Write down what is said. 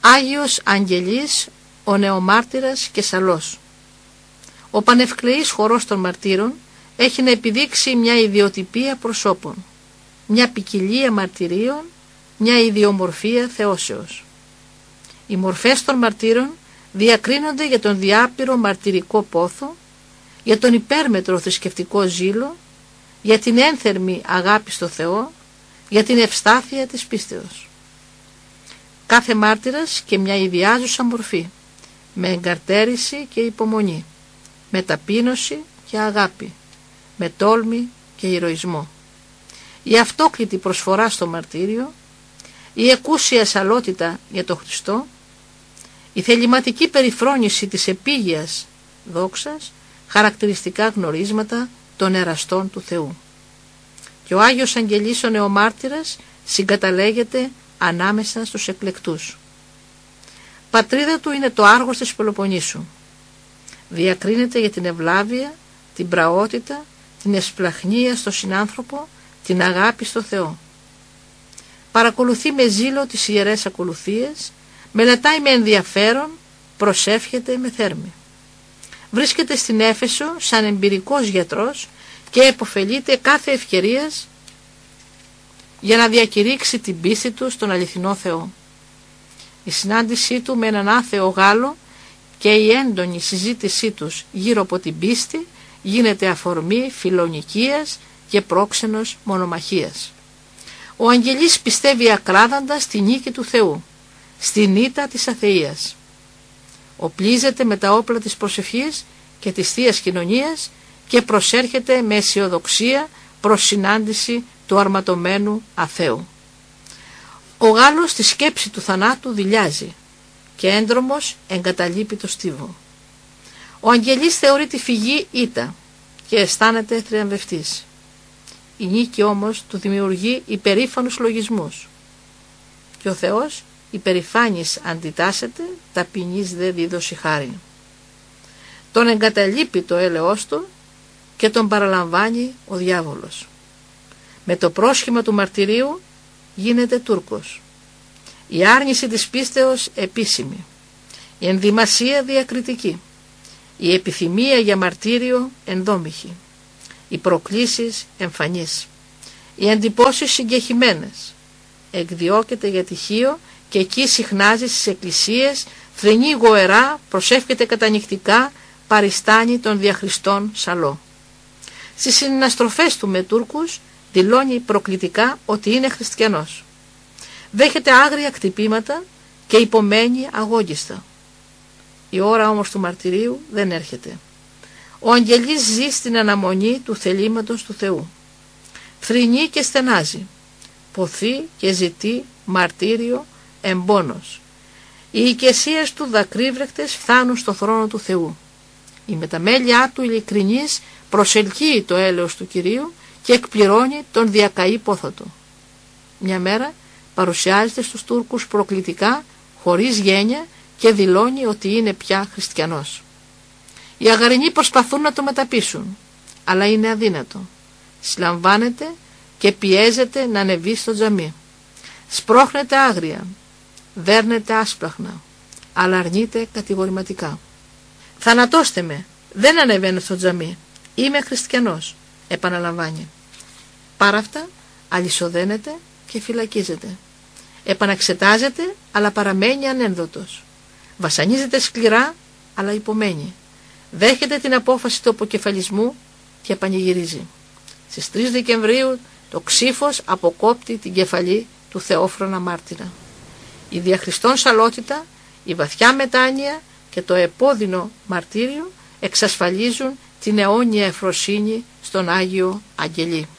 Άγιος Αγγελής, ο νεομάρτυρας και σαλός. Ο πανευκλεής χορός των μαρτύρων έχει να επιδείξει μια ιδιοτυπία προσώπων, μια ποικιλία μαρτυρίων, μια ιδιομορφία θεώσεως. Οι μορφές των μαρτύρων διακρίνονται για τον διάπειρο μαρτυρικό πόθο, για τον υπέρμετρο θρησκευτικό ζήλο, για την ένθερμη αγάπη στο Θεό, για την ευστάθεια της πίστεως. Κάθε μάρτυρας και μια ιδιάζουσα μορφή, με εγκαρτέρηση και υπομονή, με ταπείνωση και αγάπη, με τόλμη και ηρωισμό. Η αυτόκλητη προσφορά στο μαρτύριο, η εκούσια σαλότητα για τον Χριστό, η θεληματική περιφρόνηση της επίγειας δόξας, χαρακτηριστικά γνωρίσματα των εραστών του Θεού. Και ο Άγιος Αγγελής ο νεομάρτυρας συγκαταλέγεται ανάμεσα στους εκλεκτούς. Πατρίδα του είναι το Άργος της Πελοποννήσου. Διακρίνεται για την ευλάβεια, την πραότητα, την εσπλαχνία στο συνάνθρωπο, την αγάπη στο Θεό. Παρακολουθεί με ζήλο τις ιερές ακολουθίες, μελετάει με ενδιαφέρον, προσεύχεται με θέρμη. Βρίσκεται στην Έφεσο σαν εμπειρικός γιατρός και επωφελείται κάθε ευκαιρίας για να διακηρύξει την πίστη του στον αληθινό Θεό. Η συνάντησή του με έναν άθεο Γάλλο και η έντονη συζήτησή τους γύρω από την πίστη γίνεται αφορμή φιλονικίας και πρόξενος μονομαχίας. Ο Αγγελής πιστεύει ακράδαντα στη νίκη του Θεού, στην ήττα της αθείας. Οπλίζεται με τα όπλα της προσευχής και της Θείας Κοινωνίας και προσέρχεται με αισιοδοξία προς συνάντηση του αρματωμένου αθέου. Ο Γάλλος στη σκέψη του θανάτου δειλιάζει και έντρομος εγκαταλείπει το στίβο. Ο Αγγελής θεωρεί τη φυγή ήττα και αισθάνεται θριαμβευτής. Η νίκη όμως του δημιουργεί υπερήφανους λογισμούς και ο Θεός υπερηφάνης αντιτάσσεται, ταπεινής δε δίδωση χάριν. Τον εγκαταλείπει το έλεος του και τον παραλαμβάνει ο διάβολος. Με το πρόσχημα του μαρτυρίου γίνεται Τούρκος. Η άρνηση της πίστεως επίσημη, η ενδυμασία διακριτική, η επιθυμία για μαρτύριο ενδόμηχη, οι προκλήσεις εμφανείς, οι εντυπώσεις συγκεχημένες, εκδιώκεται για τυχείο και εκεί συχνάζει στις εκκλησίες, θρηνεί γοερά, προσεύχεται κατανυκτικά, παριστάνει τον διαχριστόν σαλό. Στις συναστροφές του με Τούρκους δηλώνει προκλητικά ότι είναι χριστιανός. Δέχεται άγρια κτυπήματα και υπομένει αγόγιστα. Η ώρα όμως του μαρτυρίου δεν έρχεται. Ο Αγγελής ζει στην αναμονή του θελήματος του Θεού. Θρηνεί και στενάζει. Ποθεί και ζητεί μαρτύριο εμπόνος. Οι οικεσίες του δακρύβρεχτες φτάνουν στο θρόνο του Θεού. Η μεταμέλειά του ειλικρινής προσελκύει το έλεος του Κυρίου και εκπληρώνει τον διακαή πόθο του. Μια μέρα παρουσιάζεται στους Τούρκους προκλητικά, χωρίς γένεια και δηλώνει ότι είναι πια χριστιανός. Οι Αγαρινοί προσπαθούν να το μεταπείσουν, αλλά είναι αδύνατο. Συλλαμβάνεται και πιέζεται να ανεβεί στο τζαμί. Σπρώχνεται άγρια, δέρνεται άσπλαχνα, αλλά αρνείται κατηγορηματικά. «Θανατώστε με, δεν ανεβαίνω στο τζαμί, είμαι χριστιανός», επαναλαμβάνει. Παρά αυτά αλυσοδένεται και φυλακίζεται. Επαναξετάζεται, αλλά παραμένει ανένδοτος. Βασανίζεται σκληρά, αλλά υπομένει. Δέχεται την απόφαση του αποκεφαλισμού και πανηγυρίζει. Στις 3 Δεκεμβρίου το ξύφος αποκόπτει την κεφαλή του θεόφρονα μάρτυρα. Η διαχριστόν σαλότητα, η βαθιά μετάνοια και το επώδυνο μαρτύριο εξασφαλίζουν την αιώνια ευφροσύνη στον Άγιο Αγγελή.